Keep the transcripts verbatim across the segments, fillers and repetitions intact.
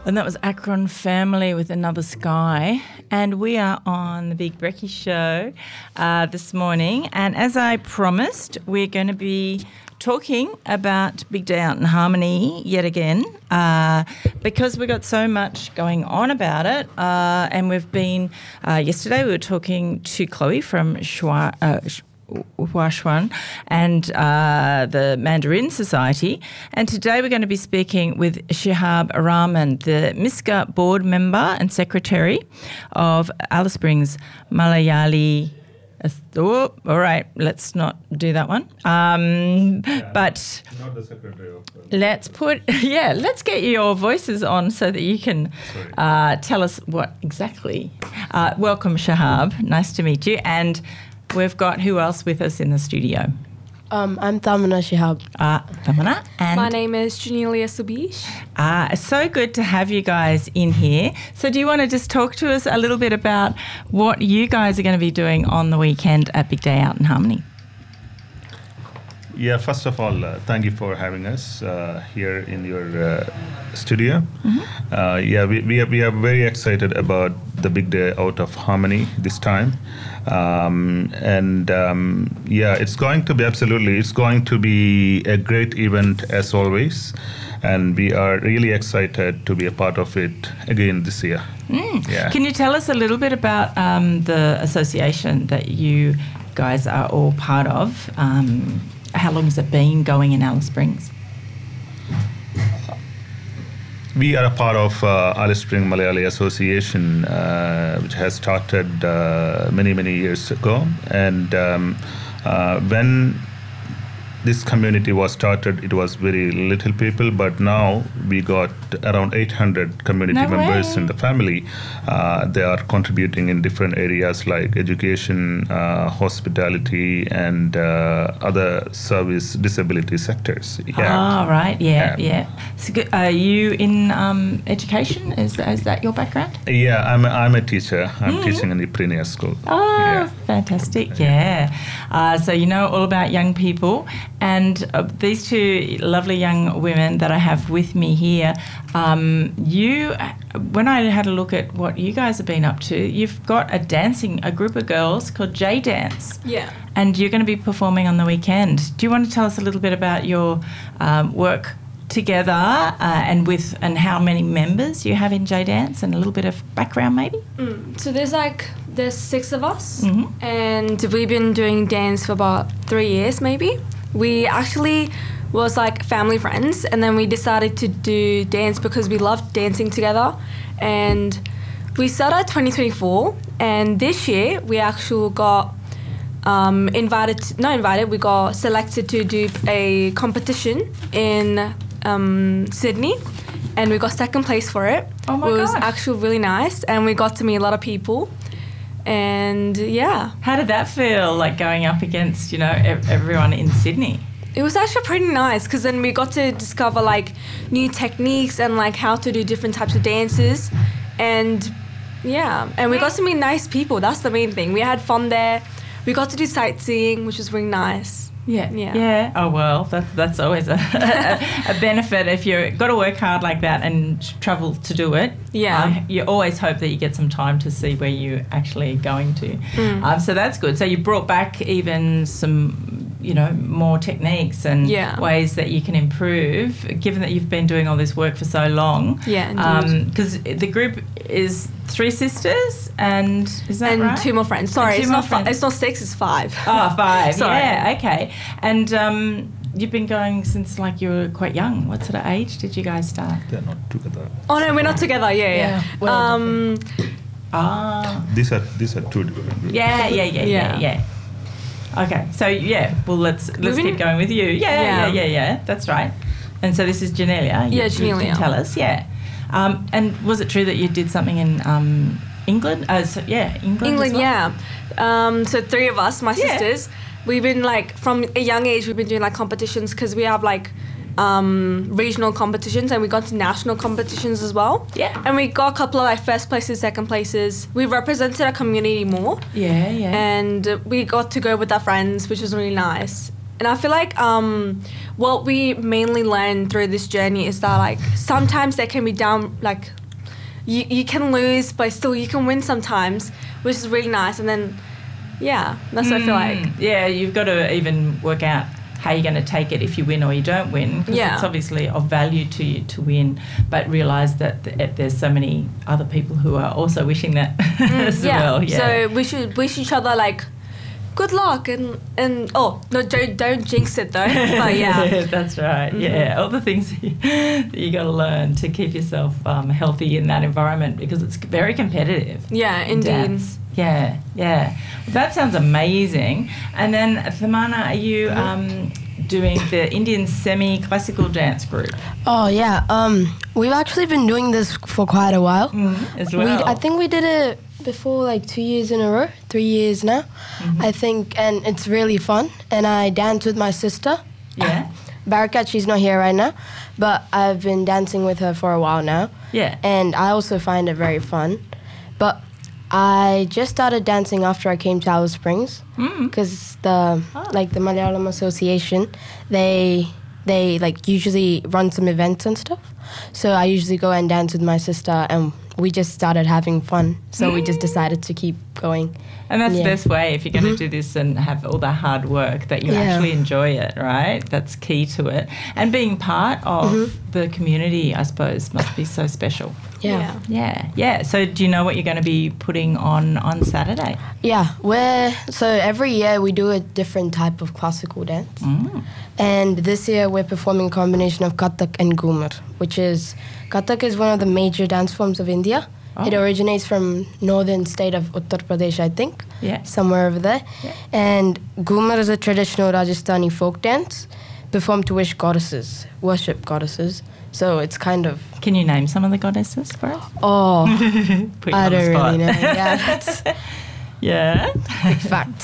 And that was Akron Family with Another Sky. And we are on the Big Brekkie Show uh, this morning. And as I promised, we're going to be talking about Big Day Out in Harmony yet again uh, because we've got so much going on about it. Uh, and we've been, uh, yesterday we were talking to Chloe from Shua, uh, Huashuan and uh, the Mandarin Society. And today we're going to be speaking with Shihab Rahman, the MISCA board member and secretary of Alice Springs Malayali. Oh, all right, let's not do that one. Um, yeah, but not the secretary of. Uh, let's put, yeah, let's get your voices on so that you can uh, tell us what exactly. Uh, welcome, Shihab. Nice to meet you. And we've got who else with us in the studio? Um, I'm Thamana Shihab. Uh, Thamana. And my name is Janelia Subish. Uh, it's so good to have you guys in here. So do you want to just talk to us a little bit about what you guys are going to be doing on the weekend at Big Day Out in Harmony? Yeah, first of all, uh, thank you for having us uh, here in your uh, studio. Mm-hmm. Uh, yeah, we, we, are, we are very excited about the Big Day Out of Harmony this time. Um, and um, yeah, it's going to be absolutely, it's going to be a great event as always. And we are really excited to be a part of it again this year. Mm. Yeah. Can you tell us a little bit about um, the association that you guys are all part of? Um, how long has it been going in Alice Springs? We are a part of uh, Alice Springs Malayali Association, uh, which has started uh, many, many years ago. And um, uh, when this community was started, it was very little people, but now we got around eight hundred community No members way. in the family. Uh, they are contributing in different areas like education, uh, hospitality, and uh, other service disability sectors. Yeah. Oh, right, yeah, Yeah. yeah. So good. Are you in um, education? Is, is that your background? Yeah, I'm a, I'm a teacher. I'm Mhm. teaching in the Premier School. Oh, Yeah. fantastic, yeah. Uh, so you know all about young people. And uh, these two lovely young women that I have with me here, um, you, when I had a look at what you guys have been up to, you've got a dancing, a group of girls called J Dance. Yeah. And you're going to be performing on the weekend. Do you want to tell us a little bit about your um, work together uh, and with and how many members you have in J Dance and a little bit of background maybe? Mm. So there's like, there's six of us. Mhm. And we've been doing dance for about three years maybe. We actually was like family friends, and then we decided to do dance because we loved dancing together. And we started twenty twenty-four, and this year we actually got um, invited, to, not invited, we got selected to do a competition in um, Sydney, and we got second place for it. Oh my It was gosh. actually really nice, and we got to meet a lot of people. And yeah, How did that feel, like going up against, you know, ev- everyone in Sydney? it was actually pretty nice because then we got to discover like new techniques and like how to do different types of dances. And yeah, and we got to meet nice people. That's the main thing. We had fun there. We got to do sightseeing, which was really nice. Yeah. Yeah. Yeah. Oh, well, that's, that's always a, a, a benefit if you've got to work hard like that and travel to do it. Yeah. Uh, you always hope that you get some time to see where you're actually going to. Mm. Um, so that's good. So you brought back even some, you know, more techniques and Yeah. ways that you can improve, given that you've been doing all this work for so long. Yeah, indeed. Because the group is three sisters and is that and right? two more friends. Sorry, two it's more not fi- friends. it's not six, it's five. Oh, five. Sorry. Yeah, okay. And um, you've been going since like you were quite young. What sort of age did you guys start? They're not together. Oh no, we're not together. Yeah, yeah. Yeah, well um, Ah, These are these are two different groups. yeah, yeah, yeah, yeah, Yeah. yeah. Okay, so yeah, well let's let's Moving- keep going with you. Yeah, yeah, Yeah. yeah, yeah. That's right. And so this is Janelia. You, Yeah, You Janelia. can tell us, yeah. Um, and was it true that you did something in um, England? Uh, so, yeah, England. as England, well? yeah. Um, so three of us, my Yeah. sisters, we've been like from a young age. We've been doing like competitions because we have like um, regional competitions, and we got to national competitions as well. Yeah. And we got a couple of like first places, second places. We represented our community more, Yeah, yeah. and we got to go with our friends, which was really nice. And I feel like um, what we mainly learn through this journey is that like sometimes there can be down like you you can lose, but still you can win sometimes, which is really nice. And then yeah, that's what I feel like. Mm, yeah, you've got to even work out how you're going to take it if you win or you don't win. 'Cause Yeah. it's obviously of value to you to win, but realise that th- there's so many other people who are also wishing that as yeah. well. Yeah. So we should wish each other like good luck and and oh no, don't don't jinx it though. But yeah. That's right. Mm-hmm. Yeah, all the things that you got to learn to keep yourself um, healthy in that environment because it's very competitive. Yeah, in indeed. dance. Yeah, yeah. Well, that sounds amazing. And then, Thamana, are you um, doing the Indian semi-classical dance group Oh yeah. Um, we've actually been doing this for quite a while. as We, well? I think we did it before like two years in a row, three years now. I think, and it's really fun. And I dance with my sister. Yeah, Barakat, she's not here right now, but I've been dancing with her for a while now. yeah. And I also find it very fun. But I just started dancing after I came to Alice Springs Mm. because the Oh. like the Malayalam Association, they they like usually run some events and stuff. So I usually go and dance with my sister, and we just started having fun. So we just decided to keep going. And that's the Yeah. best way if you're going to do this and have all that hard work that you Yeah. actually enjoy it, right? That's key to it. And being part of the community, I suppose, must be so special. Yeah. Yeah, yeah. So do you know what you're going to be putting on on Saturday? Yeah, we're so every year we do a different type of classical dance. Mm. And this year we're performing a combination of Kathak and Ghumar, which is Kathak is one of the major dance forms of India. It Oh. originates from northern state of Uttar Pradesh, I think, Yeah. somewhere over there. Yeah. And Ghumar is a traditional Rajasthani folk dance performed to wish goddesses, worship goddesses. So it's kind of Can you name some of the goddesses for us? oh, Put you I on the don't spot. really know. Yeah, that's Yeah. fact.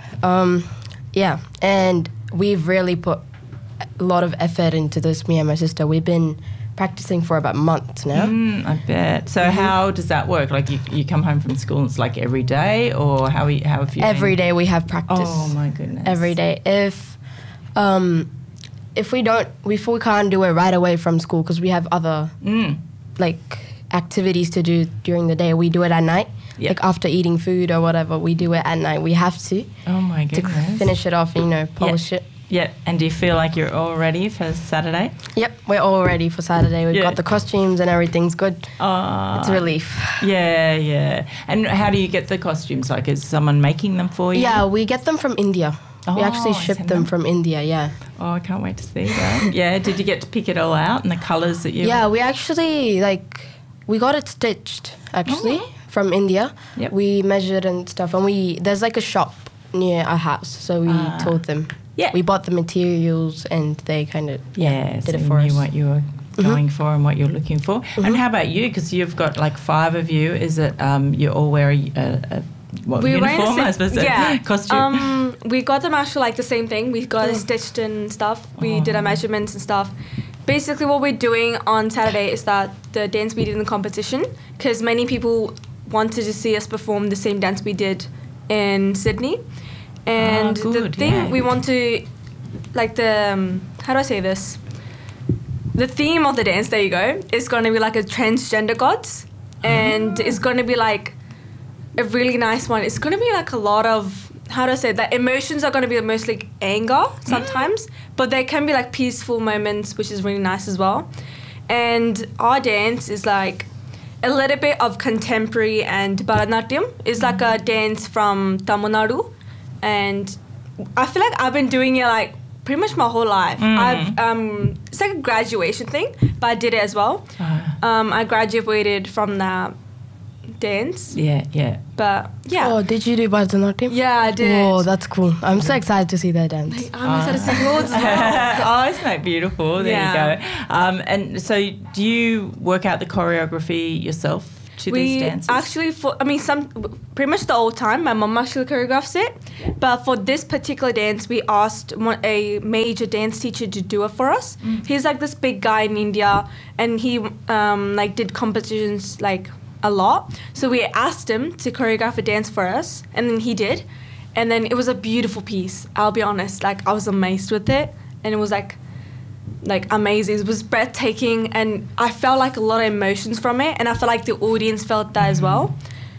Um, yeah, and we've really put a lot of effort into this. Me and my sister, we've been practicing for about months now. Mm, I bet. So how does that work? Like you, you come home from school and it's like every day, or how we, how have you? Every been? day we have practice. Oh my goodness. Every day. If um, if we don't, if we can't do it right away from school because we have other Mm. like activities to do during the day, we do it at night. Yep. Like after eating food or whatever, we do it at night. We have to Oh my to goodness. finish it off, and, you know, polish it. Yeah. And do you feel like you're all ready for Saturday? Yep, we're all ready for Saturday. We've Yeah. got the costumes and everything's good. Oh. It's a relief. Yeah, yeah. And how do you get the costumes? Like, is someone making them for you? Yeah, we get them from India. we actually Oh, ship send them them? from India, yeah. Oh, I can't wait to see that. Yeah. Did you get to pick it all out and the colours that you? Yeah, we actually, like, we got it stitched, actually, Oh. from India. Yep. We measured and stuff, and we, there's like a shop near our house, so we Ah. told them. Yeah. We bought the materials, and they kind of Yeah, did so it you for knew us. what you were going for and what you're looking for. Mm-hmm. And how about you? Because you've got like five of you. Is it um, you all wear a, a, a what, We were in the uniform? I same- suppose. yeah. Costume. Um, we got them actually like the same thing. We got it stitched and stuff. We did our measurements and stuff. Basically, what we're doing on Saturday is that the dance we did in the competition, because many people wanted to see us perform the same dance we did in Sydney, and Oh, the good, thing yeah. we want to, like the um, how do I say this? The theme of the dance, there you go, is going to be like a transgender gods, and it's going to be like a really nice one. It's going to be like a lot of, how do I say that? Emotions are going to be mostly anger sometimes, but there can be like peaceful moments, which is really nice as well. And our dance is like a little bit of contemporary and Bharatanatyam. It's like a dance from Tamil Nadu, and I feel like I've been doing it like pretty much my whole life. I've um, it's like a graduation thing, but I did it as well. Um, I graduated from that dance, yeah, yeah. but yeah, Oh, did you do Bharatanatyam? yeah, I did. Oh, that's cool. I'm so excited to see that dance. I'm excited to see yours as well. Oh, isn't that beautiful? There Yeah. you go. Um, and so, do you work out the choreography yourself to these We dances? actually, for I mean, some pretty much the whole time, my mum actually choreographs it. But for this particular dance, we asked one, a major dance teacher to do it for us. He's like this big guy in India, and he um, like did competitions like a lot. So we asked him to choreograph a dance for us, and then he did. and then it was a beautiful piece. I'll be honest, like I was amazed with it, and it was like like amazing. It was breathtaking, and I felt like a lot of emotions from it, and I feel like the audience felt that as well.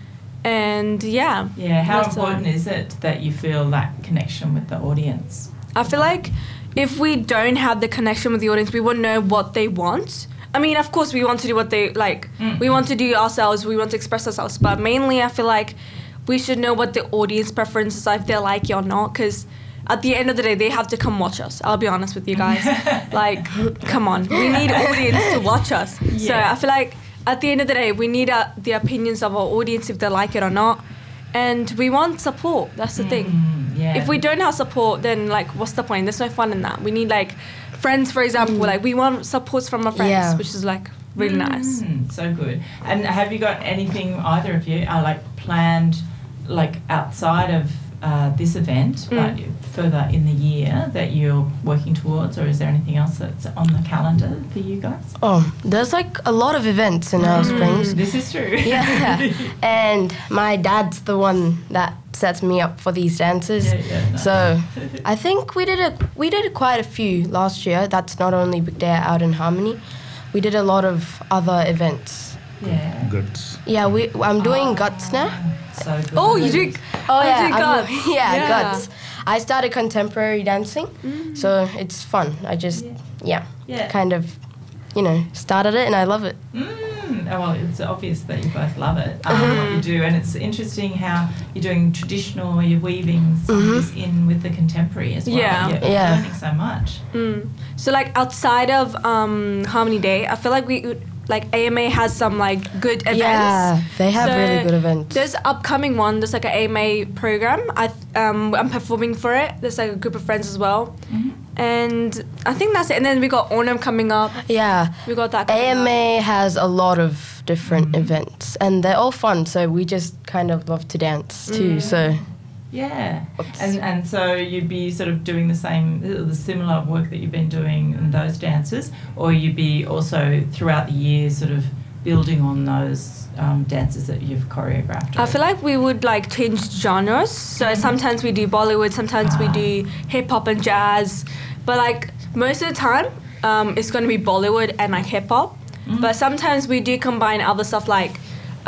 And yeah. Yeah, how that's, uh, important is it that you feel that connection with the audience? I feel like if we don't have the connection with the audience, we won't know what they want. I mean, of course, we want to do what they like. Mm. We want to do ourselves. We want to express ourselves. But mainly, I feel like we should know what the audience preferences are, if they like it or not. Because at the end of the day, they have to come watch us. I'll be honest with you guys. Like, come on. We need audience to watch us. Yeah. So I feel like at the end of the day, we need uh, the opinions of our audience, if they like it or not. And we want support. That's the thing. Mm, yeah. If we don't have support, then like, what's the point? There's no fun in that. We need like friends, for example. Like we want supports from our friends, Yeah. which is like really nice. Mm, so good. And have you got anything, either of you, uh, like planned, like outside of uh, this event, Mm. but further in the year that you're working towards, or is there anything else that's on the calendar for you guys? Oh, there's like a lot of events in Alice Springs. This is true. Yeah, and my dad's the one that sets me up for these dances. Yeah, yeah, no. So I think we did a we did quite a few last year. That's not only Big Day Out in Harmony. We did a lot of other events. Yeah. Good. Yeah, we I'm doing Guts now. So good. Oh, you do? Oh you yeah, do I'm- Guts. yeah, Yeah. Guts. I started contemporary dancing, so it's fun. I just yeah, Yeah. kind of, you know, started it and I love it. Mm, oh, well, it's obvious that you both love it, um, what you do, and it's interesting how you're doing traditional, or you're weaving some of this in with the contemporary as well. Yeah. You're Yeah. learning so much. Mm. So like outside of um, Harmony Day, I feel like we like A M A has some like good events. Yeah, they have So really good events. There's upcoming one. There's like an A M A program. I um I'm performing for it. There's like a group of friends as well, Mm-hmm. and I think that's it. And then we got Onam coming up. Yeah, We got that. A Coming M up. A has a lot of different events and they're all fun. So we just kind of love to dance too. So Yeah, and and so you'd be sort of doing the same, the similar work that you've been doing in those dances, or you'd be also throughout the years sort of building on those um, dances that you've choreographed. I feel like we would like change genres. So sometimes we do Bollywood, sometimes we do hip hop and jazz. But like most of the time, um, it's going to be Bollywood and like hip hop. But sometimes we do combine other stuff like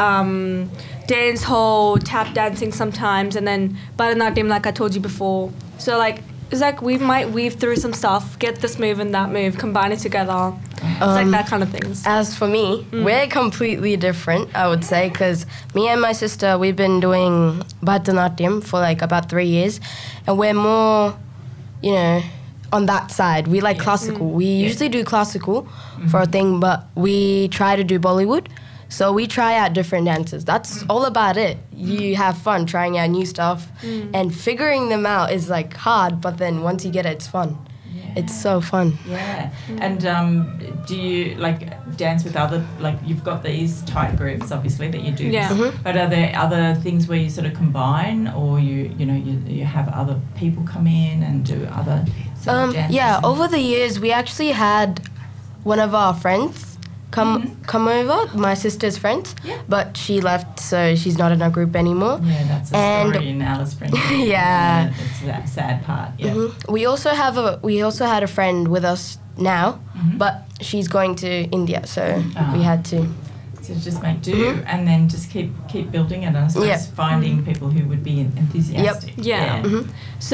um, dance hall, tap dancing sometimes, and then Bharatanatyam, like I told you before. So like it's like we might weave through some stuff, get this move and that move, combine it together. It's like Um, that kind of things. as for me, we're completely different, I would say, because me and my sister, we've been doing Bharatanatyam for like about three years, and we're more, you know, on that side. We like classical. We usually do classical for a thing, but we try to do Bollywood. So we try out different dances. That's all about it. You have fun trying out new stuff, and figuring them out is like hard, but then once you get it, it's fun. It's so fun. Yeah, and um, do you like dance with other, like you've got these tight groups obviously that you do, Yeah. this, Mm-hmm. but are there other things where you sort of combine, or you you know you, you have other people come in and do other sort of Um, dances? yeah, and- over the years, we actually had one of our friends come come over, my sister's friends, Yeah. but she left, so she's not in our group anymore. Yeah, that's a And- story in Alice Springs. Yeah. It's that sad part. Yeah. Mhm. We also have a we also had a friend with us now, Mhm. but she's going to India, so Ah. we had to. So just make do, and then just keep keep building it, and I suppose Yeah. finding people who would be enthusiastic. Yeah. Mhm. So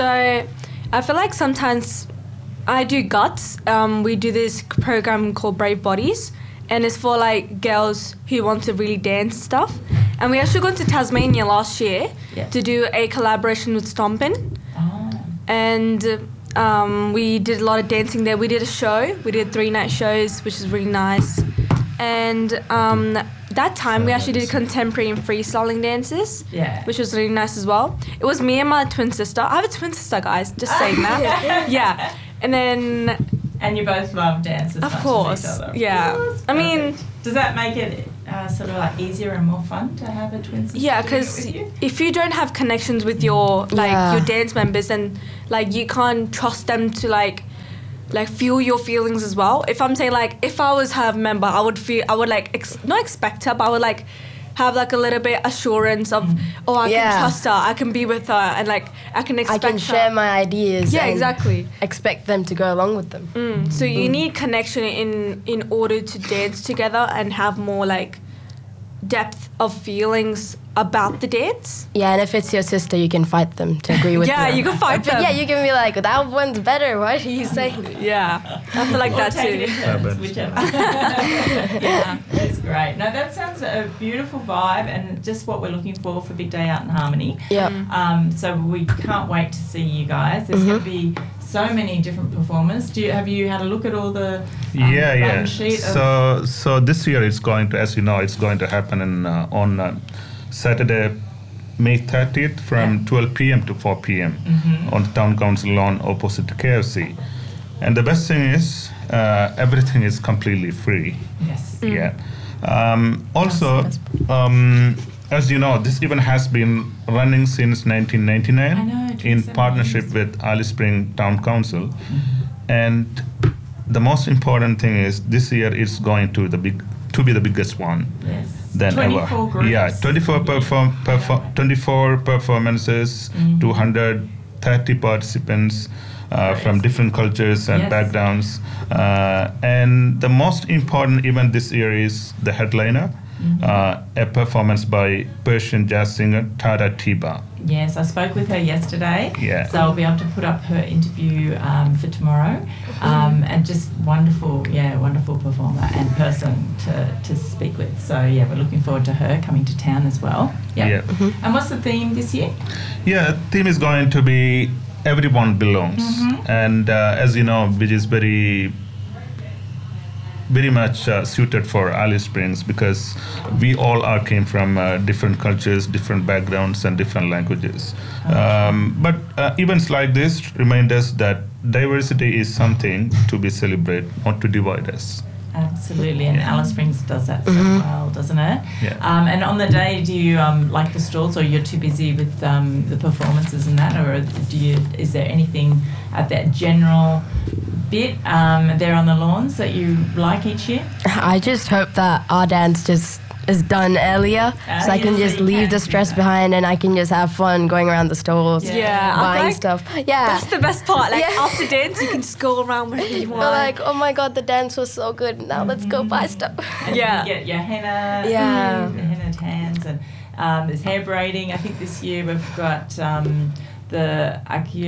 I feel like sometimes I do Guts. Um, we do this program called Brave Bodies, and it's for like girls who want to really dance stuff. And we actually went to Tasmania last year Yeah. to do a collaboration with Stompin', Oh. and um, we did a lot of dancing there. We did a show. We did three night shows, which is really nice. And um, that time we actually did contemporary and freestyling dances. Yeah. Which was really nice as well. It was me and my twin sister. I have a twin sister, guys. Just saying that. Yeah. And then, And you both love dance as of much course, as each other. yeah. Yes, I mean, perfect. Does that make it uh, sort of like easier and more fun to have a twin sister? yeah, doing it because with you? if you don't have connections with your like Yeah. your dance members, then like you can't trust them to like like feel your feelings as well. If I'm saying like if I was her member, I would feel I would like ex- not expect her, but I would like have like a little bit assurance of, oh, I Yeah. can trust her, I can be with her, and like I can I expect can her. share my ideas. Yeah, and exactly. Expect them to go along with them. Mm. So you need connection in in order to dance together and have more like depth of feelings about the dance. Yeah, and if it's your sister, you can fight them to agree with Yeah, them. you can fight But them. yeah, you can be like, that one's better. What are you saying? Yeah, I feel like Or that take it too. in turns, but- whichever. Yeah, that's great. No, that sounds a beautiful vibe and just what we're looking for for Big Day Out in Harmony. Yeah. Um, so we can't wait to see you guys. There's going to be so many different performers. Do you have you had a look at all the um, Yeah, button yeah. sheet of- So, so this year it's going to, as you know, it's going to happen in uh, on uh, Saturday, May thirtieth, from Yeah. twelve p.m. to four p.m. Mhm. on the town council lawn opposite to K F C. And the best thing is, uh, everything is completely free. Yes. Yeah. Um, also, That's um, as you know, this event has been running since nineteen ninety-nine I know, in twenty-seven partnership years. with Alice Spring Town Council. Mm-hmm. And the most important thing is this year it's going to the big to be the biggest one Yes. than twenty-four ever. groups. Yeah, twenty-four perform, perform twenty-four performances, Mhm. two hundred thirty participants uh, from Yes. different cultures and Yes. backgrounds. Uh, and the most important event this year is the headliner, Mhm. uh, a performance by Persian jazz singer Tada Tiba. Yes, I spoke with her yesterday. Yeah. So I'll be able to put up her interview um, for tomorrow. Um, and just wonderful, yeah, wonderful performer and person to, to speak with. So yeah, we're looking forward to her coming to town as well. Yep. Yeah. And what's the theme this year? Yeah, theme is going to be everyone belongs, Mhm. and uh, as you know, which is very, very much uh, suited for Alice Springs because we all are came from uh, different cultures, different backgrounds, and different languages. Um, but uh, events like this remind us that diversity is something to be celebrated, not to divide us. Absolutely, and Yeah. Alice Springs does that so well, doesn't it? Yeah. Um, and on the day, do you um, like the stalls, or you're too busy with um, the performances and that, or do you? Is there anything at that general bit um, there on the lawns that you like each year? I just hope that our dance just is done earlier, Ah, so I can yes, so just you leave can the do stress that. behind and I can just have fun going around the stalls, Yeah. Yeah, I buying like- stuff. Yeah. That's the best part. Like Yeah. after dance, you can just go around wherever you want. We're like, oh my god, the dance was so good. Now let's go buy stuff. And Yeah. you get your henna, Yeah. the henna tans, and um, there's hair braiding. I think this year we've got um, the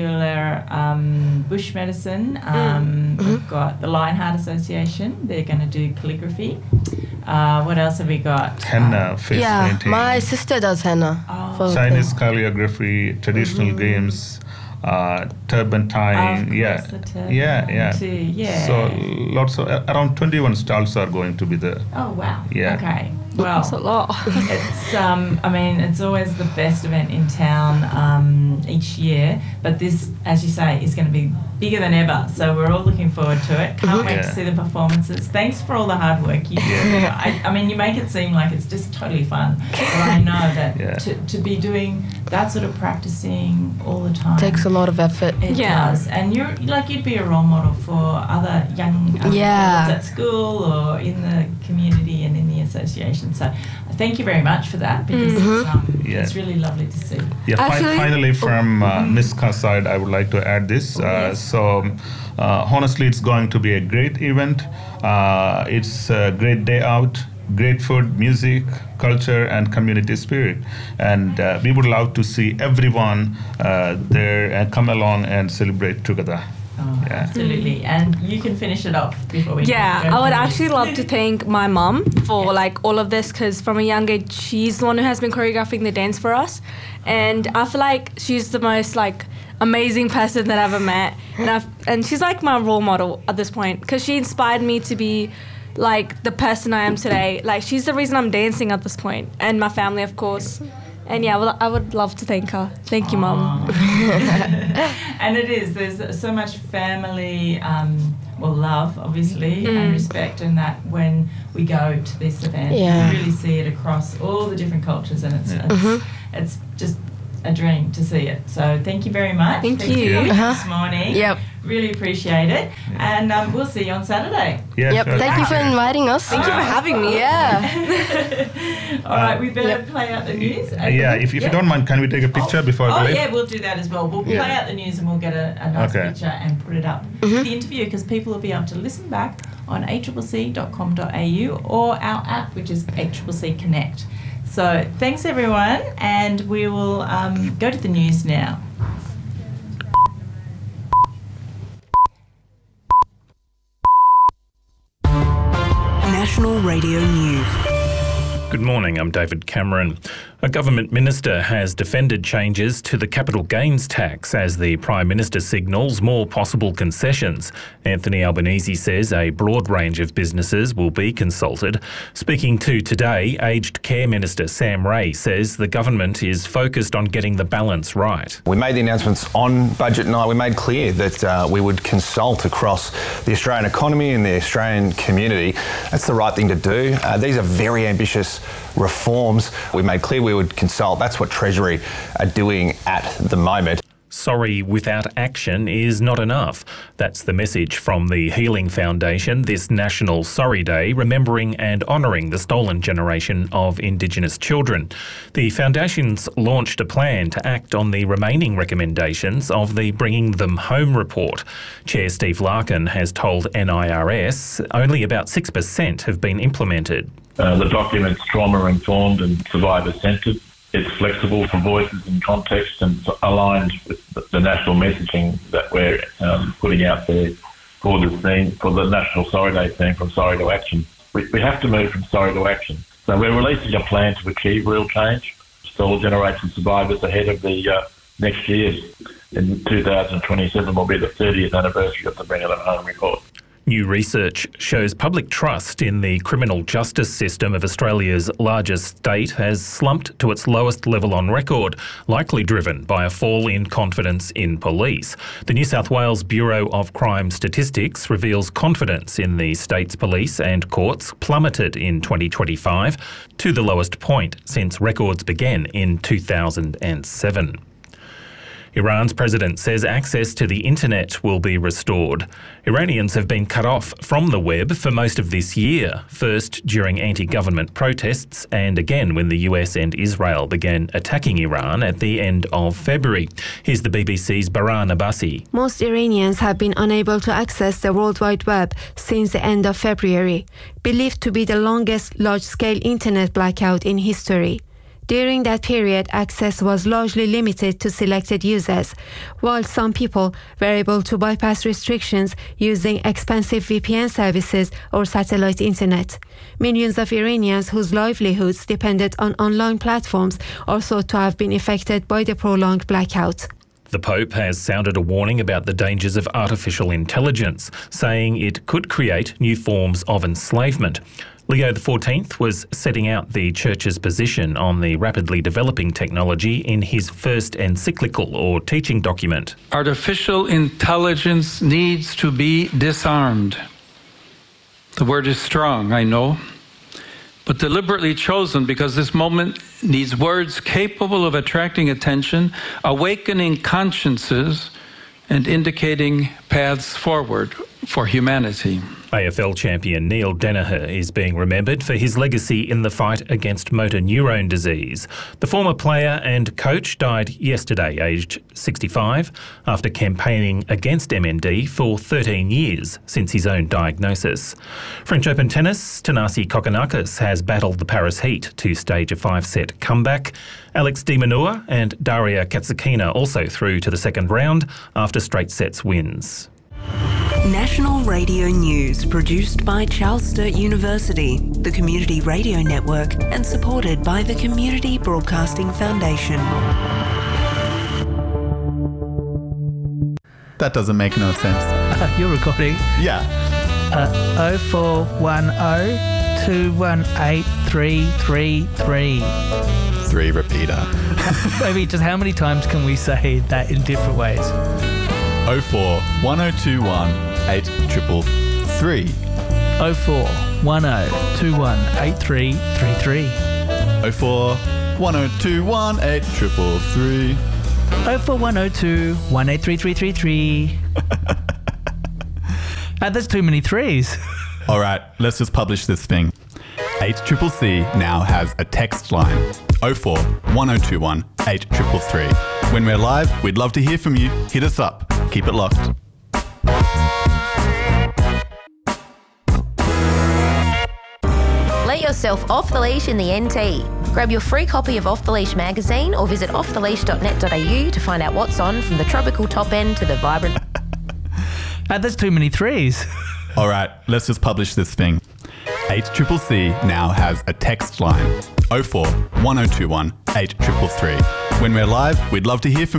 Akula um, bush medicine. Um, We've got the Lionheart Association. They're going to do calligraphy. Uh, what else have we got? Henna, face Yeah, painting, my sister does henna. Oh. for Chinese calligraphy, traditional games, uh, turban tying. Of yeah, course, the turban yeah, yeah. too, yeah. So lots of uh, around twenty-one stalls are going to be there. Oh wow. Yeah. Okay. Well, That's a lot. it's um, I mean, it's always the best event in town um, each year, but this, as you say, is going to be bigger than ever. So we're all looking forward to it. Can't wait to Yeah. see the performances. Thanks for all the hard work you do. Yeah. I, I mean, you make it seem like it's just totally fun, but I know that Yeah. to, to be doing that sort of practicing all the time Takes a lot of effort. It Yeah. does, and you're like you'd be a role model for other young um, Yeah. girls at school or in the community and in the association. So, thank you very much for that because it's, um, Yeah. it's really lovely to see. Yeah, fi- Actually- finally, from uh, Miss Khan's side, I would like to add this. Oh, Uh, yes. So, uh, honestly, it's going to be a great event. Uh, it's a great day out, great food, music, culture, and community spirit. And uh, we would love to see everyone uh, there and come along and celebrate together. Oh, Yeah. absolutely, and you can finish it off before we. Yeah, go I would through actually this. love to thank my mum for Yeah. like all of this because from a young age she's the one who has been choreographing the dance for us, and I feel like she's the most like amazing person that I've ever met, and I've, and she's like my role model at this point because she inspired me to be like the person I am today. Like she's the reason I'm dancing at this point, and my family of course. And yeah, well, I would love to thank her. Thank you, mum. And it is. There's so much family, um, well, love, obviously, and respect, and that when we go to this event, Yeah. you really see it across all the different cultures, and it's Yeah. it's, it's just a dream to see it. So thank you very much. Thank Thank you. for coming Uh-huh. this morning. Yep. Really appreciate it. And um, we'll see you on Saturday. Yeah, Yep. sure. Thank you for inviting us. Thank you for having me. Yeah. All right, we better yeah. play out the news. Uh, yeah, if, if Yeah. you don't mind, can we take a picture Oh, before oh we leave? yeah, we'll do that as well. We'll Yeah. play out the news and we'll get a, a nice Okay. picture and put it up with the interview, because people will be able to listen back on a c c c dot com dot a u or our app, which is A C C C Connect. So thanks everyone, and we will um, go to the news now. National Radio News. Good morning, I'm David Cameron. A government minister has defended changes to the capital gains tax as the Prime Minister signals more possible concessions. Anthony Albanese says a broad range of businesses will be consulted. Speaking to Today, Aged Care Minister Sam Ray says the government is focused on getting the balance right. We made the announcements on budget night. We made clear that uh, we would consult across the Australian economy and the Australian community. That's the right thing to do. Uh, these are very ambitious reforms. We made clear we would consult. That's what Treasury are doing at the moment. Sorry without action is not enough. That's the message from the Healing Foundation this National Sorry Day, remembering and honouring the stolen generation of Indigenous children. The foundation's launched a plan to act on the remaining recommendations of the Bringing Them Home report. Chair Steve Larkin has told N I R S only about six percent have been implemented. Uh, the document's trauma-informed and survivor-centred. It's flexible for voices and context and aligned with the, the national messaging that we're um, putting out there for the theme, for the National Sorry Day theme, from sorry to action. We, we have to move from sorry to action. So we're releasing a plan to achieve real change, restore generation survivors ahead of the uh, next year. In two thousand twenty-seven will be the thirtieth anniversary of the Bring Them Home report. New research shows public trust in the criminal justice system of Australia's largest state has slumped to its lowest level on record, likely driven by a fall in confidence in police. The New South Wales Bureau of Crime Statistics reveals confidence in the state's police and courts plummeted in twenty twenty-five to the lowest point since records began in two thousand seven. Iran's president says access to the internet will be restored. Iranians have been cut off from the web for most of this year, first during anti-government protests and again when the U S and Israel began attacking Iran at the end of February. Here's the B B C's Baran Abbasi. Most Iranians have been unable to access the World Wide Web since the end of February, believed to be the longest large-scale internet blackout in history. During that period, access was largely limited to selected users, while some people were able to bypass restrictions using expensive V P N services or satellite internet. Millions of Iranians whose livelihoods depended on online platforms are thought to have been affected by the prolonged blackout. The Pope has sounded a warning about the dangers of artificial intelligence, saying it could create new forms of enslavement. Leo the fourteenth was setting out the Church's position on the rapidly developing technology in his first encyclical or teaching document. Artificial intelligence needs to be disarmed. The word is strong, I know, but deliberately chosen because this moment needs words capable of attracting attention, awakening consciences, and indicating paths forward for humanity. A F L champion Neil Danaher is being remembered for his legacy in the fight against motor neurone disease. The former player and coach died yesterday, aged sixty-five, after campaigning against M N D for thirteen years since his own diagnosis. French Open tennis, Thanasi Kokkinakis has battled the Paris Heat to stage a five-set comeback. Alex de Minaur and Daria Katsakina also through to the second round after straight sets wins. National Radio News, produced by Charles Sturt University, the Community Radio Network, and supported by the Community Broadcasting Foundation. That doesn't make no sense. Uh, you're recording? Yeah. Uh, oh four one oh two one eight three three three. Three repeater. Maybe just how many times can we say that in different ways? oh four one oh two one eight triple three. oh four one oh two one eight three three three. oh four one oh two one eight triple three. oh four one oh two one eight three three three three. Uh, there's too many threes. All right, let's just publish this thing. eight C C C now has a text line. oh four one oh two one eight three three three. When we're live, we'd love to hear from you. Hit us up. Keep it locked. Let yourself off the leash in the N T. Grab your free copy of Off the Leash magazine or visit off the leash dot net dot a u to find out what's on from the tropical top end to the vibrant... Uh, there's too many threes. All right, let's just publish this thing. eight C C C now has a text line. oh four one oh two one eight three three three. When we're live, we'd love to hear from